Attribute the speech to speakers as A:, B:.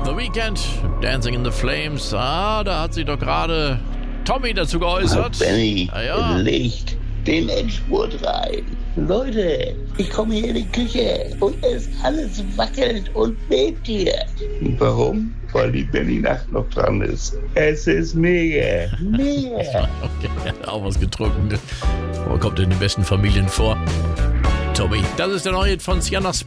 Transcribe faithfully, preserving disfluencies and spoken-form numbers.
A: The Weeknd, Dancing in the Flames. Ah, da hat sich doch gerade Tommy dazu geäußert.
B: Ach, Benny,
A: ah, ja.
B: Licht den Endspurt rein. Leute, ich komme hier in die Küche und es alles wackelt und bebt hier. Warum? Weil die Benny-Nacht noch dran ist. Es ist mega, mega.
A: Okay, er hat auch was getrunken. Wo kommt in den besten Familien vor? Tommy, das ist der neue von Sienna Spring.